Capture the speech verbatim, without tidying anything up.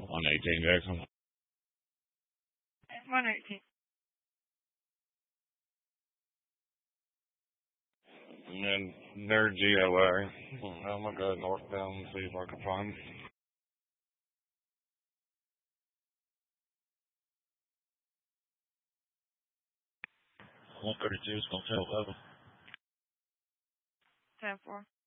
one eighteen Jackson. one eighteen. And their G O A. I'm gonna go northbound and see if I can find. one thirty-two is gonna tell eleven. ten four.